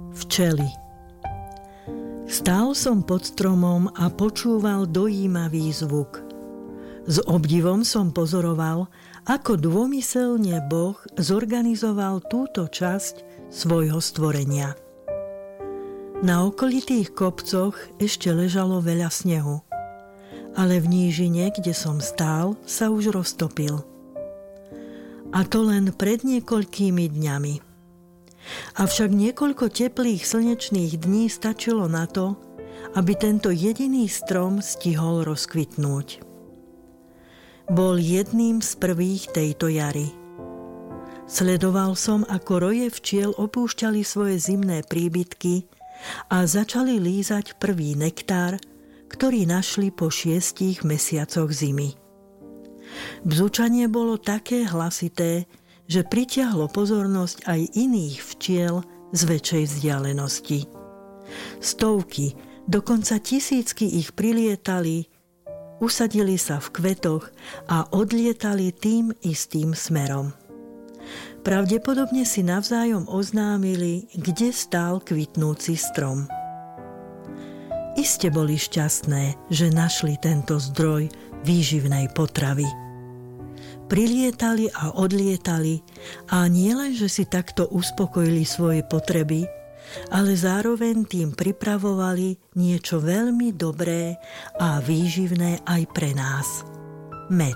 Včely. Stál som pod stromom a počúval dojímavý zvuk. S obdivom som pozoroval, ako dômyselne Boh zorganizoval túto časť svojho stvorenia. Na okolitých kopcoch ešte ležalo veľa snehu, ale v nížine, kde som stál, sa už roztopil. A to len pred niekoľkými dňami. Avšak niekoľko teplých slnečných dní stačilo na to, aby tento jediný strom stihol rozkvitnúť. Bol jedným z prvých tejto jary. Sledoval som, ako roje včiel opúšťali svoje zimné príbytky a začali lízať prvý nektár, ktorý našli po 6 mesiacoch zimy. Bzučanie bolo také hlasité, že pritiahlo pozornosť aj iných včiel z väčšej vzdialenosti. Stovky, dokonca tisícky ich prilietali, usadili sa v kvetoch a odlietali tým istým smerom. Pravdepodobne si navzájom oznámili, kde stál kvitnúci strom. Iste boli šťastné, že našli tento zdroj výživnej potravy. Prilietali a odlietali a nielen, že si takto uspokojili svoje potreby, ale zároveň tým pripravovali niečo veľmi dobré a výživné aj pre nás. Med.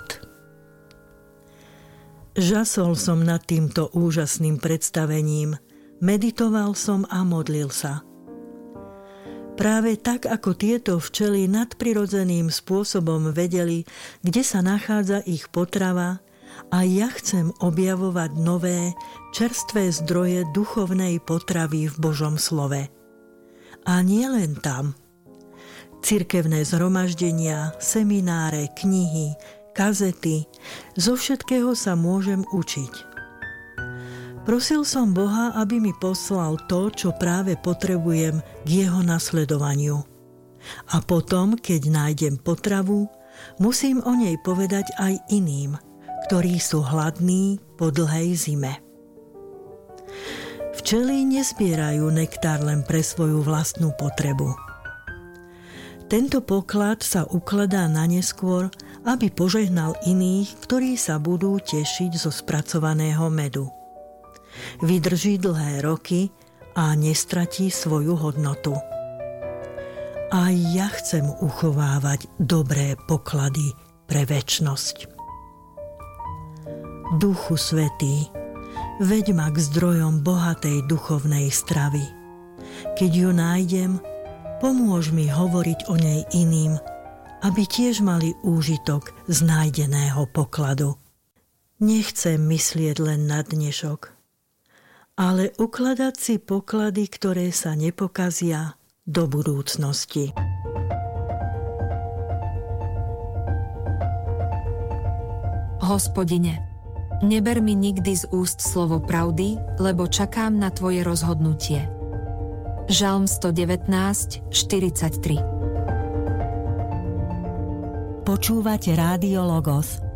Žasol som nad týmto úžasným predstavením, meditoval som a modlil sa. Práve tak, ako tieto včely nadprirodzeným spôsobom vedeli, kde sa nachádza ich potrava, a ja chcem objavovať nové, čerstvé zdroje duchovnej potravy v Božom slove. A nie len tam. Cirkevné zhromaždenia, semináre, knihy, kazety, zo všetkého sa môžem učiť. Prosil som Boha, aby mi poslal to, čo práve potrebujem k jeho nasledovaniu. A potom, keď nájdem potravu, musím o nej povedať aj iným, ktorí sú hladní po dlhej zime. Včely nezbierajú nektár len pre svoju vlastnú potrebu. Tento poklad sa ukladá na neskôr, aby požehnal iných, ktorí sa budú tešiť zo spracovaného medu. Vydrží dlhé roky a nestratí svoju hodnotu. A ja chcem uchovávať dobré poklady pre večnosť. Duchu Svätý, veď ma k zdrojom bohatej duchovnej stravy. Keď ju nájdem, pomôž mi hovoriť o nej iným, aby tiež mali úžitok z nájdeného pokladu. Nechcem myslieť len na dnešok, ale ukladať si poklady, ktoré sa nepokazia do budúcnosti. Hospodine, neber mi nikdy z úst slovo pravdy, lebo čakám na tvoje rozhodnutie. Žalm 119, 43. Počúvate Rádio Logos,